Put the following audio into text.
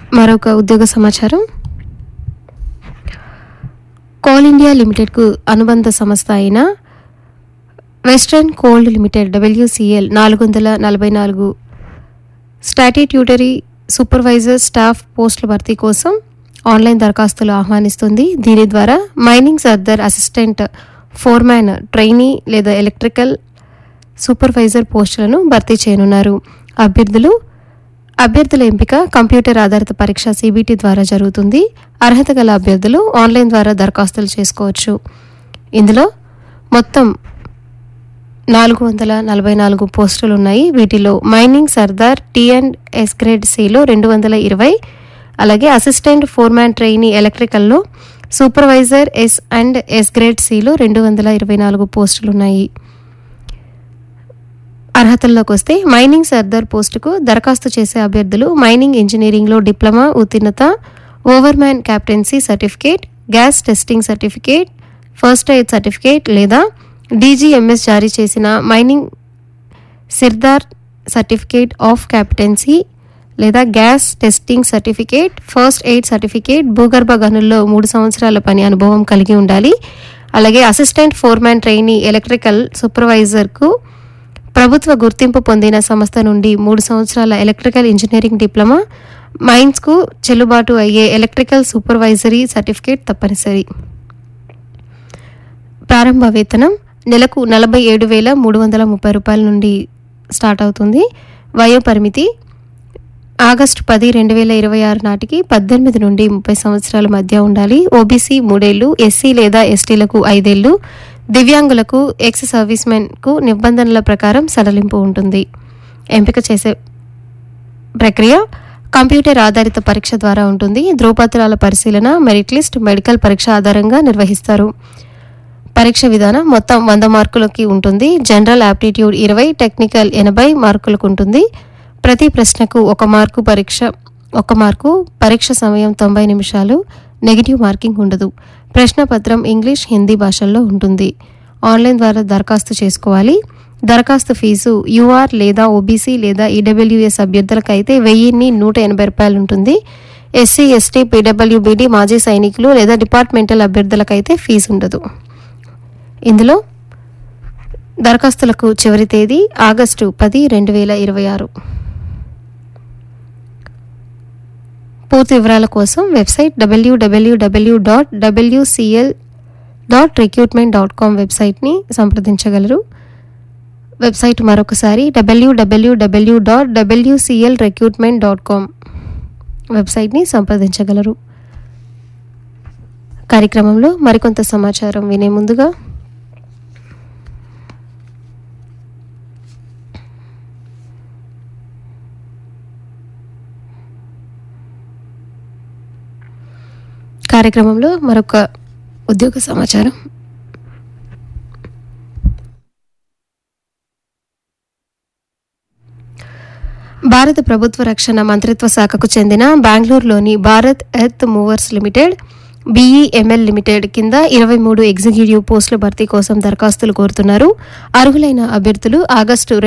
మరొక ఉద్యోగ సమాచారం. కోల్ ఇండియా లిమిటెడ్కు అనుబంధ సంస్థ అయిన western cold limited WCL 444 statutory supervisor staff పోస్టుల భర్తీ కోసం ఆన్లైన్ దరఖాస్తులు ఆహ్వానిస్తుంది. దీని ద్వారా mining Sardar assistant, foreman, trainee లేదా ఎలక్ట్రికల్ సూపర్వైజర్ పోస్టులను భర్తీ చేయనున్నారు. అభ్యర్థుల ఎంపిక కంప్యూటర్ ఆధారిత పరీక్ష CBT ద్వారా జరుగుతుంది. అర్హత గల అభ్యర్థులు ఆన్లైన్ ద్వారా దరఖాస్తులు చేసుకోవచ్చు. ఇందులో మొత్తం 444 పోస్టులు ఉన్నాయి. వీటిలో మైనింగ్ సర్దార్ T&S గ్రేడ్ Cలో 220, అలాగే assistant, foreman, trainee ఎలక్ట్రికల్లో supervisor S&S grade Cలో 224 పోస్టులున్నాయి. అర్హతల్లోకి వస్తే మైనింగ్ సర్దార్ పోస్టుకు దరఖాస్తు చేసే అభ్యర్థులు మైనింగ్ ఇంజనీరింగ్లో డిప్లొమా ఉత్తీర్ణత, ఓవర్మ్యాన్ captaincy certificate, gas testing certificate, first aid certificate లేదా DGMS జారీ చేసిన మైనింగ్ సిర్దార్ సర్టిఫికేట్ ఆఫ్ క్యాప్టెన్సీ లేదా gas testing certificate, first aid certificate, భూగర్భ గనుల్లో 3 సంవత్సరాల పని అనుభవం కలిగి ఉండాలి. అలాగే అసిస్టెంట్, ఫోర్మ్యాన్, ట్రైనీ ఎలక్ట్రికల్ సూపర్వైజర్కు ప్రభుత్వ గుర్తింపు పొందిన సంస్థ నుండి 3 సంవత్సరాల ఎలక్ట్రికల్ ఇంజనీరింగ్ డిప్లొమా, మైన్స్కు చెల్లుబాటు అయ్యే ఎలక్ట్రికల్ సూపర్వైజరీ సర్టిఫికేట్ తప్పనిసరి. ప్రారంభ వేతనం నెలకు 47,330 రూపాయల నుండి స్టార్ట్ అవుతుంది. వయోపరిమితి ఆగస్టు 10, 2026 నాటికి 18 నుండి 30 సంవత్సరాల మధ్య ఉండాలి. OBC 3 ఏళ్లు, SC లేదా STలకు 5 ఏళ్లు, దివ్యాంగులకు, ఎక్స్ సర్వీస్ మెన్కు నిబంధనల ప్రకారం సడలింపు ఉంటుంది. ఎంపిక చేసే ప్రక్రియ కంప్యూటర్ ఆధారిత పరీక్ష ద్వారా ఉంటుంది. ధ్రువపత్రాల పరిశీలన, మెరిట్ లిస్ట్, మెడికల్ పరీక్ష ఆధారంగా నిర్వహిస్తారు. పరీక్ష విధానం మొత్తం 100 మార్కులకి ఉంటుంది. జనరల్ యాప్టిట్యూడ్ 20, టెక్నికల్ 80 మార్కులకు ఉంటుంది. ప్రతి ప్రశ్నకు 1 మార్కు, పరీక్ష సమయం 90 నిమిషాలు, నెగిటివ్ మార్కింగ్ ఉండదు. ప్రశ్నపత్రం ఇంగ్లీష్, హిందీ భాషల్లో ఉంటుంది. ఆన్లైన్ ద్వారా దరఖాస్తు చేసుకోవాలి. దరఖాస్తు ఫీజు UR లేదా OBC లేదా EWS అభ్యర్థులకైతే 1,180 రూపాయలు ఉంటుంది. SC, ST, PWBD, మాజీ సైనికులు లేదా డిపార్ట్మెంటల్ అభ్యర్థులకైతే ఫీజు ఉండదు. ఇందులో దరఖాస్తులకు చివరి తేదీ ఆగస్టు 10, 2026. పూర్తి వివరాల కోసం వెబ్సైట్ www.wcl.recruitment.com వెబ్సైట్ని సంప్రదించగలరు. వెబ్సైట్ మరొకసారి www.wclrecruitment.com వెబ్సైట్ని సంప్రదించగలరు. కార్యక్రమంలో మరికొంత సమాచారం వినే ముందుగా కార్యక్రమంలో మరొక ఉద్యోగ సమాచారం. భారత ప్రభుత్వ రక్షణ మంత్రిత్వ శాఖకు చెందిన బెంగళూరులోని Bharat earth movers limited BEML limited కింద 23 ఎగ్జిక్యూటివ్ పోస్టుల భర్తీ కోసం దరఖాస్తులు కోరుతున్నారు. అర్హులైన అభ్యర్థులు ఆగస్టు